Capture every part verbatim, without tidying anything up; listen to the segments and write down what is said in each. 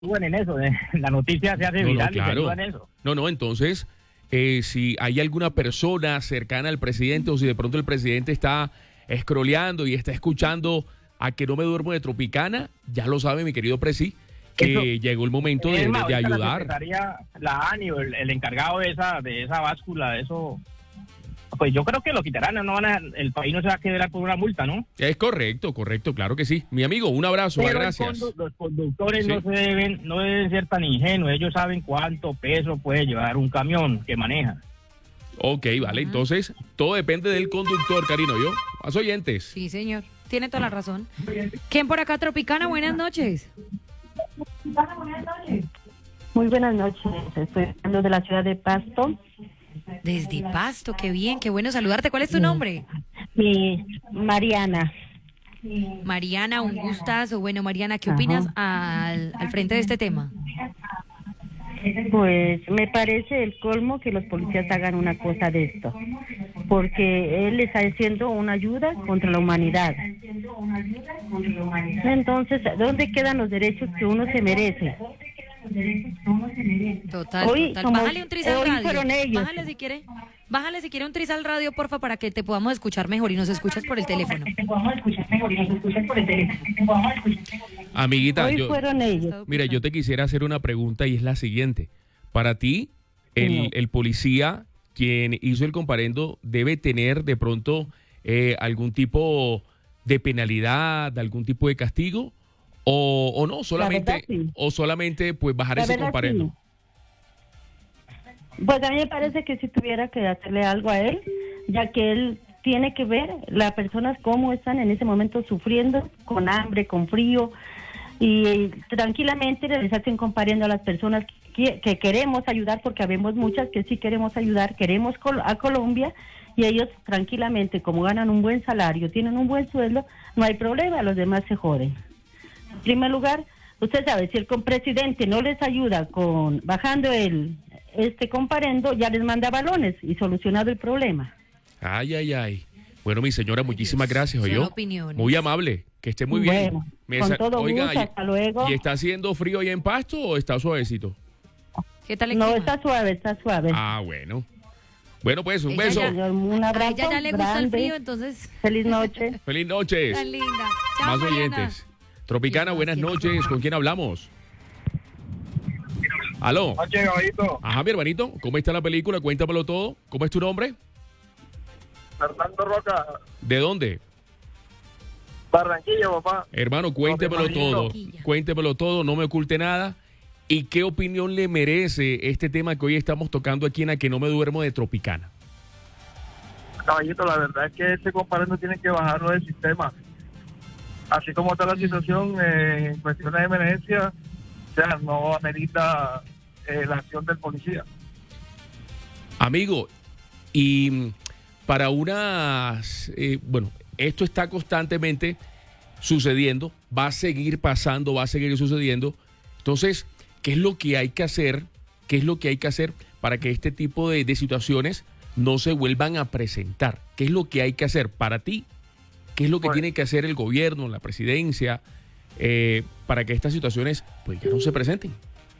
ayudan en eso, eh. La noticia se hace No, no, viral y se claro. ayuda en eso. No, no, entonces, eh, si hay alguna persona cercana al presidente o si de pronto el presidente está scrolleando y está escuchando a que no me duermo de Tropicana, ya lo sabe mi querido Presi, que Eso- llegó el momento de, Es de- más, de ahorita La ayudar. secretaría, la ANI o el, el encargado de esa de esa báscula, de eso, pues yo creo que lo quitarán, no van a, el país no se va a quedar por una multa, ¿no? Es correcto, correcto, claro que sí. Mi amigo, un abrazo, Pero el gracias. condu- los conductores Sí. no se deben, no deben ser tan ingenuos, ellos saben cuánto peso puede llevar un camión que maneja. Ok, vale, entonces todo depende del conductor, Karino, ¿yo? Más oyentes. Sí, señor. Tiene toda la razón. ¿Quién por acá, Tropicana? Buenas noches. Muy buenas noches, estoy hablando de la ciudad de Pasto. Desde Pasto, qué bien, qué bueno saludarte. ¿Cuál es tu nombre? Mi Mariana. Mariana, un gustazo. Bueno, Mariana, ¿qué Ajá. opinas al, al frente de este tema? Pues me parece el colmo que los policías hagan una cosa de esto, porque él está haciendo una ayuda contra la humanidad. Entonces, ¿dónde quedan los derechos que uno se merece? Total, Hoy, total. como- Bájale un tris al hoy radio. fueron ellos. Bájale si quiere. Bájale si quiere un tris al radio, porfa, para que te podamos escuchar mejor y nos escuchas por el teléfono. Amiguita, Hoy yo, fueron ellos. mira, yo te quisiera hacer una pregunta y es la siguiente. Para ti, el, Señor. el policía quien hizo el comparendo debe tener de pronto eh, algún tipo de penalidad, algún tipo de castigo o, o no, solamente verdad, sí. o solamente pues bajar La ese verdad, comparendo. sí. Pues a mí me parece que si tuviera que hacerle algo a él, ya que él tiene que ver las personas cómo están en ese momento sufriendo, con hambre, con frío, y tranquilamente realizarse comparando a las personas que, que queremos ayudar, porque habemos muchas que sí queremos ayudar, queremos col- a Colombia, y ellos tranquilamente, como ganan un buen salario, tienen un buen sueldo, no hay problema, los demás se joden. En primer lugar, usted sabe, si el presidente no les ayuda con bajando el este comparendo, ya les manda balones y solucionado el problema. Ay, ay, ay. Bueno, mi señora, muchísimas gracias, Son ¿oyó? opiniones. Muy amable, que esté muy bien. Bueno, Me con sa- todo gusto, y- hasta luego. ¿Y está haciendo frío ahí en Pasto o está suavecito? ¿Qué tal el No, clima? está suave, está suave. Ah, bueno. Bueno, pues un Ella beso. ya- Señor, un A abrazo ella ya le gusta el grande. frío, entonces. Feliz noche. Feliz noches. Tan linda. Chao, Más Mariana. oyentes. Tropicana, ¿Quién más? buenas ¿Quién más? noches. ¿Con quién hablamos? Aló. Oye, caballito, Ajá, mi hermanito. ¿Cómo está la película? Cuéntamelo todo. ¿Cómo es tu nombre? Fernando Roca, ¿De dónde? Barranquilla, papá. Hermano, cuéntemelo Barranquilla. todo. Barranquilla. Cuéntemelo todo, no me oculte nada. ¿Y qué opinión le merece este tema que hoy estamos tocando aquí en A Que No Me Duermo de Tropicana? Caballito, la verdad es que ese comparendo tiene que bajarlo del sistema. Así como está la situación eh, en cuestiones de emergencia, o sea, no amerita eh, la acción del policía. Amigo, y mm, para unas, eh, bueno, esto está constantemente sucediendo, va a seguir pasando, va a seguir sucediendo. Entonces, ¿qué es lo que hay que hacer? ¿Qué es lo que hay que hacer para que este tipo de, de situaciones no se vuelvan a presentar? ¿Qué es lo que hay que hacer para ti? ¿Qué es lo que Pues- tiene que hacer el gobierno, la presidencia, eh, para que estas situaciones pues ya no se presenten?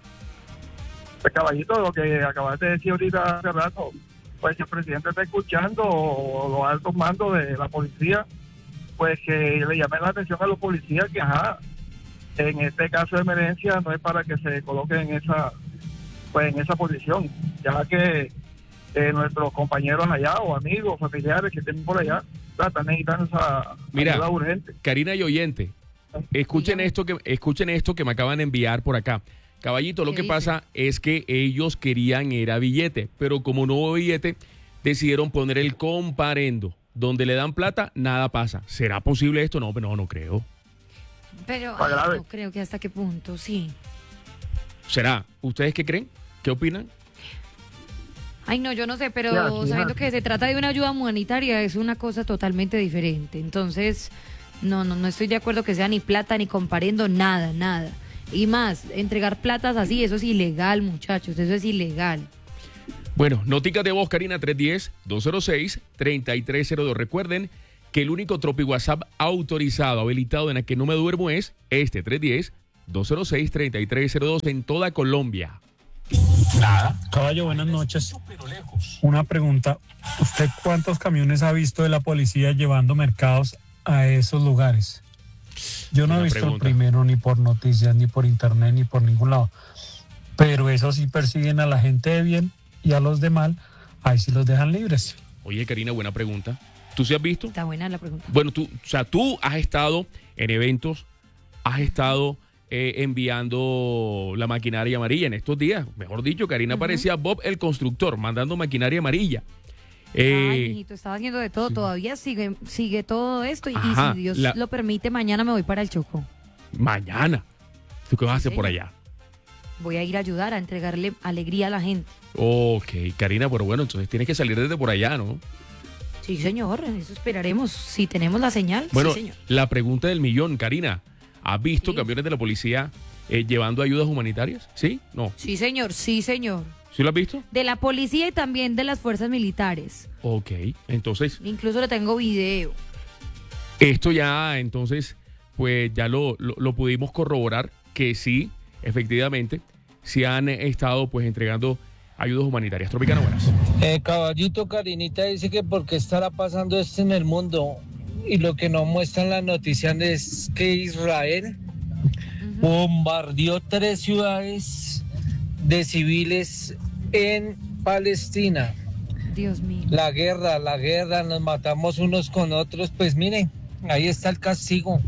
Pues, caballito, lo que acabas de decir ahorita hace rato, pues si el presidente está escuchando o los altos mandos de la policía, pues que le llamen la atención a los policías que, ajá, en este caso de emergencia no es para que se coloquen en esa, pues en esa posición, ya que eh, nuestros compañeros allá o amigos, familiares que estén por allá, están necesitando esa Mira, ayuda urgente. Karina y oyente, escuchen Dígame. esto que escuchen esto que me acaban de enviar por acá. Caballito, lo ¿Qué que dice? pasa es que ellos querían era billete, pero como no hubo billete, decidieron poner el comparendo. Donde le dan plata, nada pasa. ¿Será posible esto? No, no, no creo. Pero Está ay, grave. no creo que hasta qué punto, sí. ¿Será? ¿Ustedes qué creen? ¿Qué opinan? Ay, no, yo no sé, pero Ya, sí, sabiendo ya. que se trata de una ayuda humanitaria es una cosa totalmente diferente. Entonces, no, no, no estoy de acuerdo que sea ni plata ni comparendo, nada, nada. Y más, entregar platas así, eso es ilegal, muchachos, eso es ilegal. Bueno, noticas de voz, Karina, tres uno cero, dos cero seis, tres tres cero dos. Recuerden que el único Tropi WhatsApp autorizado, habilitado en el que no me duermo es este, tres uno cero, dos cero seis, treinta y tres cero dos en toda Colombia. Nada. Caballo, buenas noches. Una pregunta. ¿Usted cuántos camiones ha visto de la policía llevando mercados a esos lugares? Yo no he visto el primero ni por noticias, ni por internet, ni por ningún lado. Pero eso sí persiguen a la gente de bien y a los de mal, ahí sí los dejan libres. Oye, Karina, buena pregunta. ¿Tú sí has visto? Está buena la pregunta. Bueno, tú, o sea, tú has estado en eventos, has estado eh, enviando la maquinaria amarilla en estos días. Mejor dicho, Karina uh-huh. parecía Bob el constructor, mandando maquinaria amarilla. Eh, Ay, mijito, estaba haciendo de todo, sí. Todavía sigue sigue todo esto y, Ajá, y si Dios la... lo permite, mañana me voy para el Chocó. ¿Mañana? ¿Tú qué vas sí, a hacer señor. por allá? Voy a ir a ayudar, a entregarle alegría a la gente. Ok, Karina, pero bueno, entonces tienes que salir desde por allá, ¿no? Sí, señor, eso esperaremos, si tenemos la señal. Bueno, sí, señor. La pregunta del millón, Karina, ¿has visto sí. camiones de la policía eh, llevando ayudas humanitarias? ¿Sí? ¿No? Sí, señor, sí, señor. ¿Sí lo has visto? De la policía y también de las fuerzas militares. Ok, entonces... Incluso le tengo video. Esto ya, entonces, pues ya lo, lo, lo pudimos corroborar que sí, efectivamente, sí han estado pues entregando ayudas humanitarias. Tropicana, buenas. Eh, caballito, Karinita dice que por qué estará pasando esto en el mundo y lo que no muestran las noticias es que Israel uh-huh. bombardeó tres ciudades de civiles en Palestina. Dios mío. La guerra, la guerra, nos matamos unos con otros, pues miren, ahí está el castigo.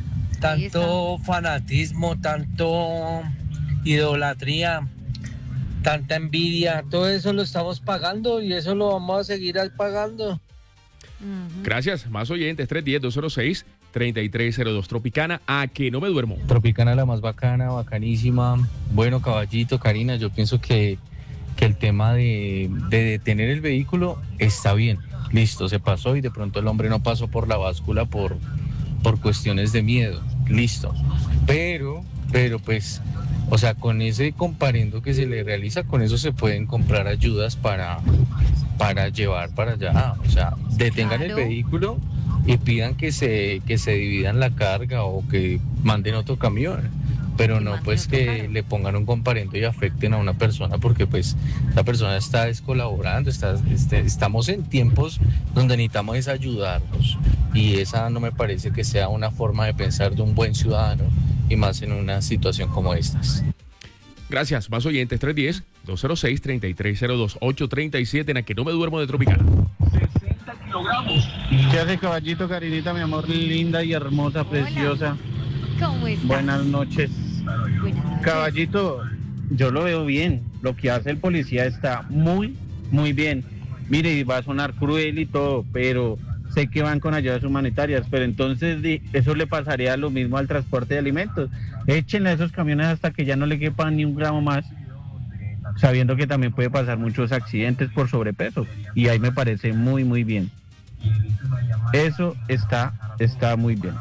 Tanto fanatismo, tanto idolatría, tanta envidia, todo eso lo estamos pagando y eso lo vamos a seguir pagando. Uh-huh. Gracias, más oyentes, tres uno cero, dos cero seis, treinta y tres cero dos. Tropicana, a que no me duermo. Tropicana la más bacana, bacanísima. Bueno, caballito, Karina, yo pienso que, que el tema de, de detener el vehículo está bien. Listo, se pasó y de pronto el hombre no pasó por la báscula por, por cuestiones de miedo. Listo. Pero, pero pues, o sea, con ese comparendo que se le realiza, con eso se pueden comprar ayudas para, para llevar para allá. O sea, detengan claro. el vehículo y pidan que se, que se dividan la carga o que manden otro camión. Pero no pues que le pongan un comparendo y afecten a una persona porque pues la persona está descolaborando, está, este, estamos en tiempos donde necesitamos es ayudarnos y esa no me parece que sea una forma de pensar de un buen ciudadano y más en una situación como estas. Gracias, más oyentes, tres uno cero, dos cero seis, treinta y tres cero dos, ocho treinta y siete en A Que No Me Duermo de Tropicana. sesenta kilogramos. ¿Qué hace, caballito, Karinita, mi amor, linda y hermosa, hola, preciosa? ¿Cómo estás? Buenas noches. Buenas noches. Caballito, yo lo veo bien. Lo que hace el policía está muy, muy bien. Mire, va a sonar cruel y todo, pero sé que van con ayudas humanitarias, pero entonces eso le pasaría lo mismo al transporte de alimentos. Échenle a esos camiones hasta que ya no le quepan ni un gramo más, sabiendo que también puede pasar muchos accidentes por sobrepeso. Y ahí me parece muy, muy bien. Eso está, está muy bien.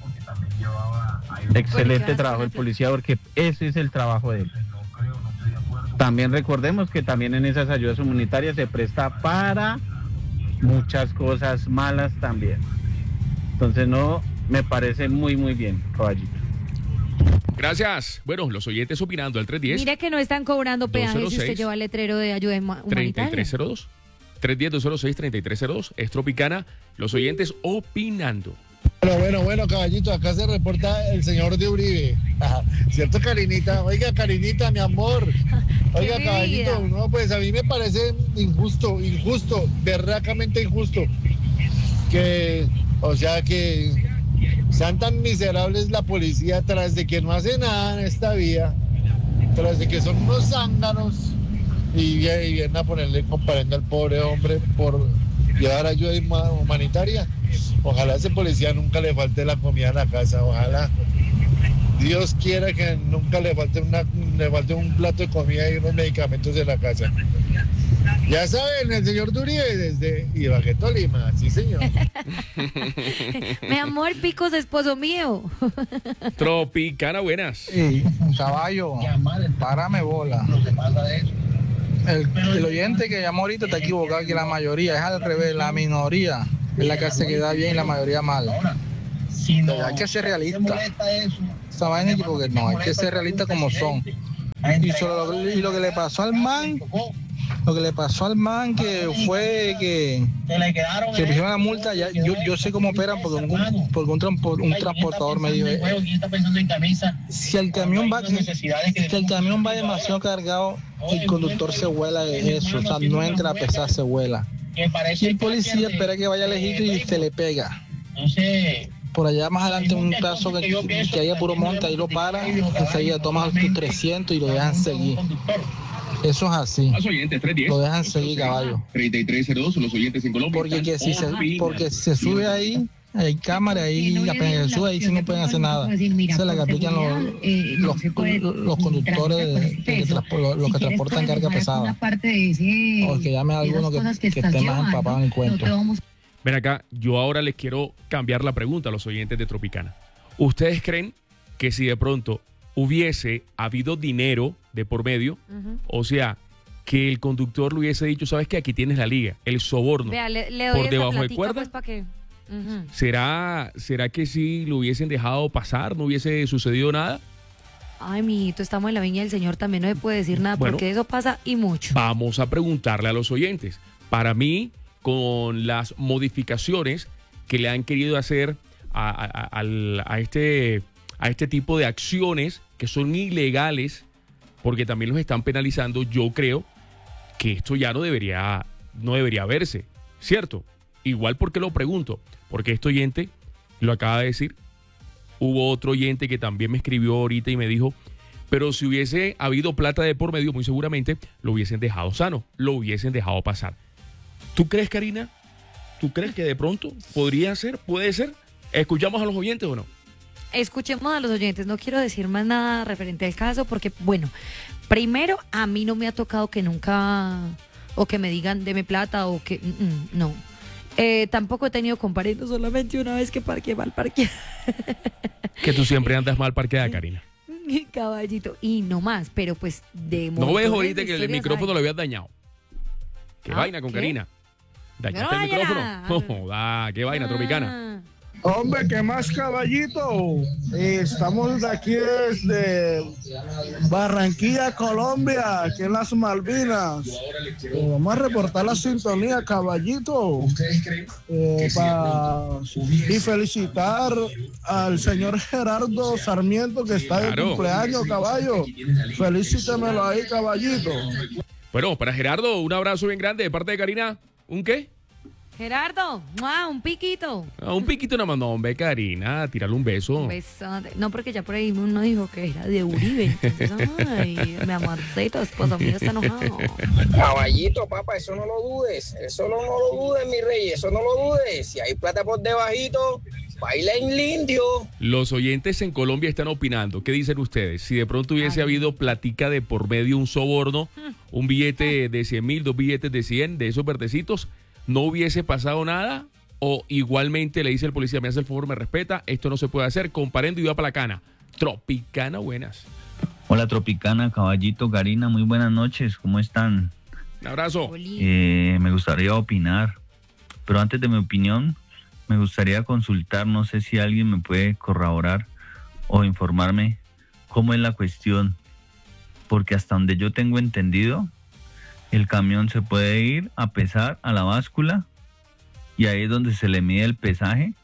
Excelente trabajo del policía porque ese es el trabajo de él. También recordemos que también en esas ayudas humanitarias se presta para muchas cosas malas también. Entonces no, me parece muy muy bien, caballito. Gracias. Bueno, los oyentes opinando al tres uno cero. Mira que no están cobrando peajes si usted lleva el letrero de ayuda humanitaria. treinta y tres cero dos. tres uno cero, dos cero seis, treinta y tres cero dos. Es Tropicana. Los oyentes opinando. Bueno, bueno, bueno, caballito, acá se reporta el señor de Uribe. ¿Cierto, Karinita? Oiga, Karinita, mi amor. Oiga, caballito, no, pues a mí me parece injusto, injusto, berracamente injusto. Que, o sea, que sean tan miserables la policía tras de que no hace nada en esta vía, tras de que son unos zánganos y vienen a ponerle comparendo al pobre hombre por llevar ayuda humanitaria. Ojalá a ese policía nunca le falte la comida en la casa, ojalá. Dios quiera que nunca le falte, una, le falte un plato de comida y unos medicamentos en la casa. Ya saben, el señor Duribe desde Ibagué, Tolima, sí señor. Mi amor, Picos, esposo mío. Tropicana, buenas. Sí, caballo, párame bola. El, el oyente que llamó ahorita está equivocado, que la mayoría es al revés, la minoría es la que se queda bien y la mayoría mal. Pero hay que ser realista. esa vaina, porque no, hay que ser realista como son. Y, solo, y lo que le pasó al man, lo que le pasó al man que fue que, que pusieron la multa, ya, yo, yo sé cómo operan porque un, porque un, transport, un transportador me dijo, eh, si el camión va, si el camión va demasiado cargado, el conductor se vuela de eso, o sea, no entra a pesar, se vuela. Y el policía espera que vaya lejito y se le pega. Por allá más adelante un caso que, que haya puro monte, ahí lo para, enseguida tomas tus trescientos y lo dejan seguir. Eso es así. Lo dejan seguir, caballo. treinta y tres cero dos, los oyentes en Colombia. Porque, que si se, porque si se sube ahí, hay cámara ahí, apenas se sube ahí, sí no pueden hacer nada. Esa es la que aplican los, los, los conductores, de, de que los, los que transportan carga pesada. O que llame a alguno que, que esté más empapado en el cuento. Ven acá, yo ahora les quiero cambiar la pregunta a los oyentes de Tropicana. ¿Ustedes creen que si de pronto hubiese habido dinero de por medio, uh-huh. o sea, que el conductor le hubiese dicho, sabes que aquí tienes la liga, el soborno, Vea, le, le doy por esa debajo platica, de cuerda? Pues, ¿pa' qué? Uh-huh. ¿Será, ¿Será que si lo hubiesen dejado pasar, no hubiese sucedido nada? Ay, mijito, estamos en la viña del Señor, también no se puede decir nada, bueno, porque eso pasa y mucho. Vamos a preguntarle a los oyentes. Para mí, con las modificaciones que le han querido hacer a, a, a, a, este, a este tipo de acciones que son ilegales, porque también los están penalizando, yo creo que esto ya no debería, no debería verse, ¿cierto? Igual porque lo pregunto, porque este oyente lo acaba de decir. Hubo otro oyente que también me escribió ahorita y me dijo, pero si hubiese habido plata de por medio, muy seguramente lo hubiesen dejado sano, lo hubiesen dejado pasar. ¿Tú crees, Karina? ¿Tú crees que de pronto podría ser? ¿Puede ser? ¿Escuchamos a los oyentes o no? Escuchemos a los oyentes. No quiero decir más nada referente al caso porque, bueno, primero a mí no me ha tocado que nunca, o que me digan deme plata o que, mm, no. Eh, tampoco he tenido comparendos, solamente una vez que parqué mal parqueada. Que tú siempre andas mal parqueada, Karina. Mi caballito. Y no más, pero pues de No ves ahorita que el micrófono hay. Lo habías dañado. ¿Qué ah, vaina con ¿qué? Karina? ¿Dañaste no, el micrófono? Oh, da, ¿qué vaina, ah. Tropicana? Hombre, ¿qué más, caballito? Eh, estamos de aquí desde Barranquilla, Colombia, aquí en las Malvinas. Eh, vamos a reportar la sintonía, caballito. Eh, pa, y felicitar al señor Gerardo Sarmiento, que está claro. de cumpleaños, caballo. Felicítemelo ahí, caballito. Bueno, para Gerardo, un abrazo bien grande de parte de Karina. ¿Un qué? Gerardo, ¡mua! Un piquito. Ah, un piquito nada más, no, hombre, Karina, tírale un beso. Un beso. No, porque ya por ahí uno dijo que era de Uribe. Entonces, ay, mi amorcito, esposo mío está enojado. Caballito, papá, eso no lo dudes. Eso no, no lo dudes, mi rey, eso no lo dudes. Si hay plata por debajito, baila en lindio. Los oyentes en Colombia están opinando. ¿Qué dicen ustedes? Si de pronto hubiese ay. habido platica de por medio, un soborno, un billete de cien mil, dos billetes de cien, de esos verdecitos, ¿no hubiese pasado nada? ¿O igualmente le dice el policía, me hace el favor, me respeta, esto no se puede hacer, comparendo y va para la cana? Tropicana, buenas. Hola, Tropicana, caballito, Karina, muy buenas noches, ¿cómo están? Un abrazo. Eh, me gustaría opinar, pero antes de mi opinión, me gustaría consultar, no sé si alguien me puede corroborar o informarme cómo es la cuestión, porque hasta donde yo tengo entendido, el camión se puede ir a pesar a la báscula y ahí es donde se le mide el pesaje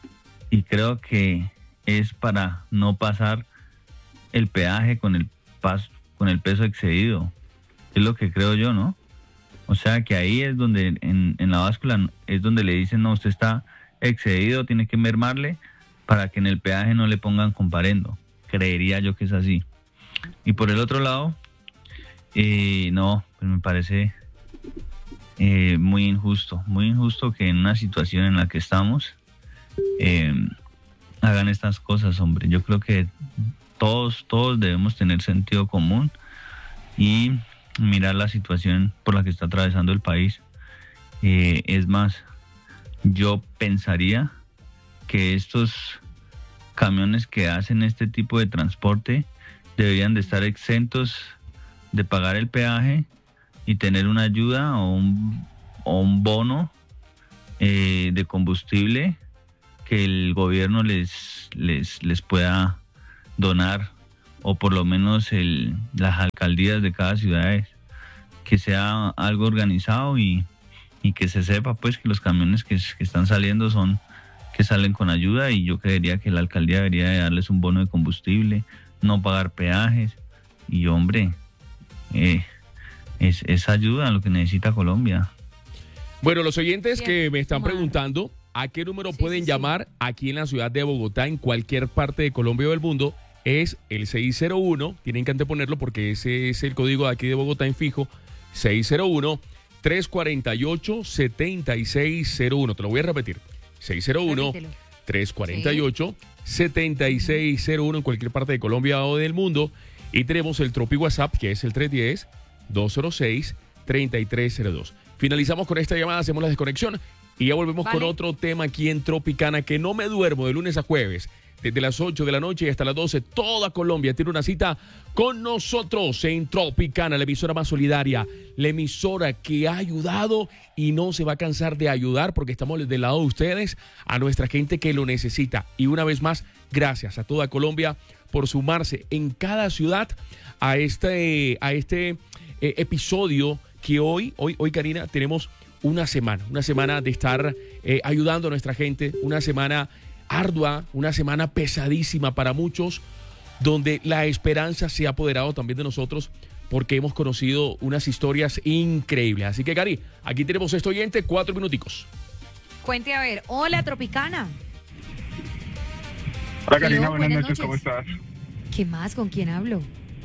y creo que es para no pasar el peaje con el paso, con el peso excedido. Es lo que creo yo, ¿no? O sea que ahí es donde en, en la báscula es donde le dicen, no, usted está excedido, tiene que mermarle para que en el peaje no le pongan comparendo. Creería yo que es así. Y por el otro lado, eh, no, pues me parece eh, muy injusto, muy injusto que en una situación en la que estamos eh, hagan estas cosas, hombre. Yo creo que todos, todos debemos tener sentido común y mirar la situación por la que está atravesando el país. Eh, es más, yo pensaría que estos camiones que hacen este tipo de transporte deberían de estar exentos de pagar el peaje y tener una ayuda o un, o un bono eh, de combustible que el gobierno les, les, les pueda donar, o por lo menos el, las alcaldías de cada ciudad, que sea algo organizado y, y que se sepa pues que los camiones que, que están saliendo son que salen con ayuda, y yo creería que la alcaldía debería de darles un bono de combustible, no pagar peajes, y hombre, eh, es, es ayuda a lo que necesita Colombia. Bueno, los oyentes que me están preguntando a qué número sí, pueden sí, llamar sí. aquí en la ciudad de Bogotá, en cualquier parte de Colombia o del mundo, es el seis cero uno, tienen que anteponerlo porque ese es el código de aquí de Bogotá en fijo, seis cero uno, tres cuatro ocho, siete seis cero uno. Te lo voy a repetir, seis cero uno, tres cuatro ocho, siete seis cero uno en cualquier parte de Colombia o del mundo. Y tenemos el Tropi WhatsApp, que es el tres uno cero, dos cero seis, tres tres cero dos. Finalizamos con esta llamada, hacemos la desconexión y ya volvemos vale. con otro tema aquí en Tropicana, que no me duermo de lunes a jueves. Desde las ocho de la noche hasta las doce, toda Colombia tiene una cita con nosotros en Tropicana, la emisora más solidaria, la emisora que ha ayudado y no se va a cansar de ayudar, porque estamos del lado de ustedes, a nuestra gente que lo necesita. Y una vez más, gracias a toda Colombia por sumarse en cada ciudad a este, a este eh, episodio que hoy, hoy, hoy, Karina, tenemos una semana, una semana de estar eh, ayudando a nuestra gente, una semana ardua, una semana pesadísima para muchos, donde la esperanza se ha apoderado también de nosotros, porque hemos conocido unas historias increíbles. Así que, Cari, aquí tenemos este oyente, cuatro minuticos. Cuente a ver. Hola, Tropicana. Hola, Karina, buenas, buenas noches. noches, ¿cómo estás? ¿Qué más? ¿Con quién hablo?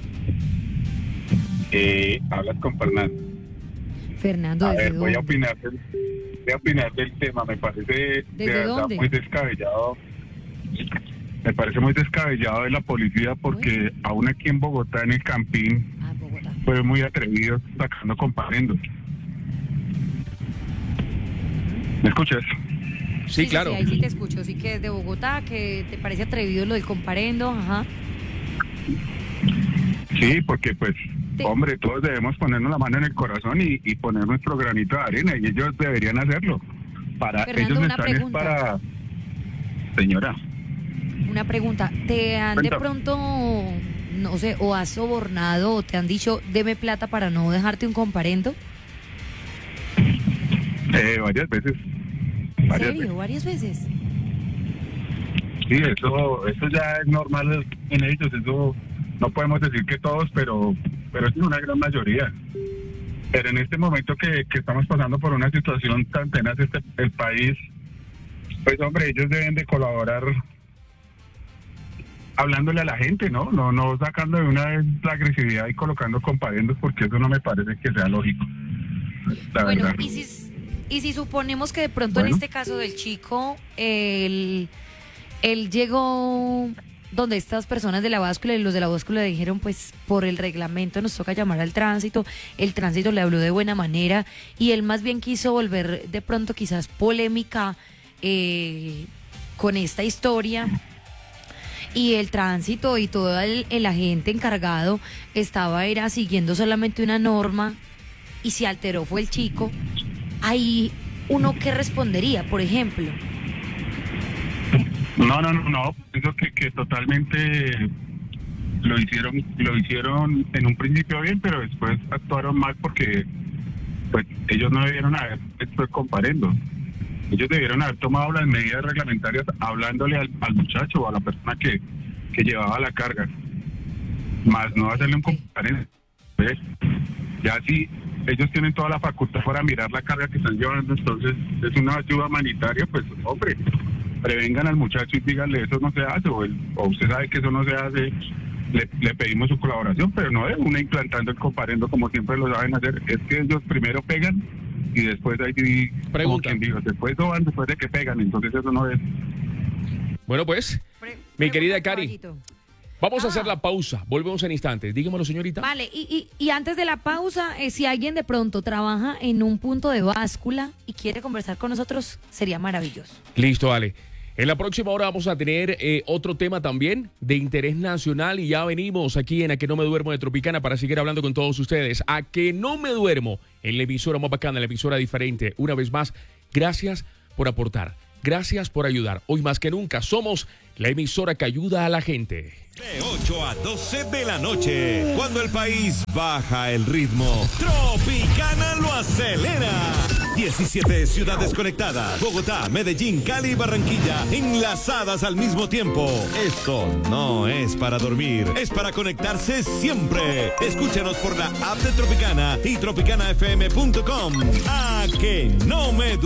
Eh, hablas con Fernando. Fernando, a ¿desde ver, dónde? voy a opinar del, voy a opinar del tema. Me parece de verdad dónde? muy descabellado. Me parece muy descabellado de la policía, porque Uy. aún aquí en Bogotá, en el Campín, ah, Bogotá. fue muy atrevido sacando comparendos. ¿Me escuchas? Sí, sí claro. Sí, ahí sí te escucho. Sí, que es de Bogotá, que te parece atrevido lo del comparendo, ajá. Sí, porque pues, te... hombre, todos debemos ponernos la mano en el corazón y, y poner nuestro granito de arena, y ellos deberían hacerlo. Para Fernando, ellos una están pregunta. Es para... Señora. Una pregunta, ¿te han Cuéntame. de pronto, no sé, o has sobornado o te han dicho, deme plata para no dejarte un comparendo? Eh, varias veces. ¿En Varias serio? veces. ¿Varias veces? Sí, eso, eso ya es normal en ellos, eso no podemos decir que todos, pero, pero es una gran mayoría. Pero en este momento que, que estamos pasando por una situación tan tenaz este, el país, pues hombre, ellos deben de colaborar hablándole a la gente, ¿no? No, no sacando de una vez la agresividad y colocando comparendos, porque eso no me parece que sea lógico. La bueno, verdad. y si, y si suponemos que de pronto Bueno. en este caso del chico, él, él llegó donde estas personas de la báscula y los de la báscula le dijeron, pues por el reglamento nos toca llamar al tránsito, el tránsito le habló de buena manera y él más bien quiso volver de pronto quizás polémica eh, con esta historia. Y el tránsito y todo el, el agente encargado estaba era siguiendo solamente una norma y se alteró fue el chico. Ahí uno ¿qué respondería, por ejemplo? No, no, no, no. Pienso que, que totalmente lo hicieron, lo hicieron en un principio bien, pero después actuaron mal porque pues ellos no debieron haber hecho comparendo. Ellos debieron haber tomado las medidas reglamentarias hablándole al, al muchacho o a la persona que, que llevaba la carga, más no hacerle un comparendo. ¿Ves? Ya si ellos tienen toda la facultad para mirar la carga que están llevando, entonces es una ayuda humanitaria, pues hombre, prevengan al muchacho y díganle eso no se hace, o, el, o usted sabe que eso no se hace, le, le pedimos su colaboración, pero no es una implantando el comparendo como siempre lo saben hacer. Es que ellos primero pegan y después ahí, pregunta, como quien digo, después no van después de que pegan, entonces eso no es. Bueno, pues, Pre mi querida Cari, caballito. vamos ah. a hacer la pausa, volvemos en instantes, dígamelo, señorita. Vale, y, y, y antes de la pausa, eh, si alguien de pronto trabaja en un punto de báscula y quiere conversar con nosotros, sería maravilloso. Listo, vale. En la próxima hora vamos a tener eh, otro tema también de interés nacional y ya venimos aquí en A Que No Me Duermo de Tropicana para seguir hablando con todos ustedes. A Que No Me Duermo, en la emisora más bacana, la emisora diferente. Una vez más, gracias por aportar. Gracias por ayudar. Hoy más que nunca somos la emisora que ayuda a la gente. De ocho a doce de la noche, cuando el país baja el ritmo, Tropicana lo acelera. diecisiete ciudades conectadas, Bogotá, Medellín, Cali y Barranquilla, enlazadas al mismo tiempo. Esto no es para dormir, es para conectarse siempre. Escúchanos por la app de Tropicana y tropicana f m punto com. A que no me